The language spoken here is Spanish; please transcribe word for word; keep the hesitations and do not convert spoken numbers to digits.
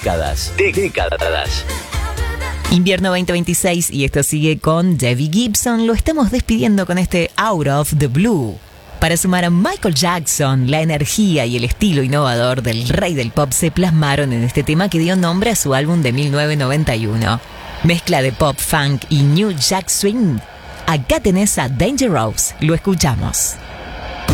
Décadas, décadas. Invierno veinte veintiséis y esto sigue con Debbie Gibson. Lo estamos despidiendo con este Out of the Blue. Para sumar a Michael Jackson, la energía y el estilo innovador del rey del pop se plasmaron en este tema que dio nombre a su álbum de mil novecientos noventa y uno. Mezcla de pop, funk y New Jack Swing. Acá tenés a Dangerous. Lo escuchamos.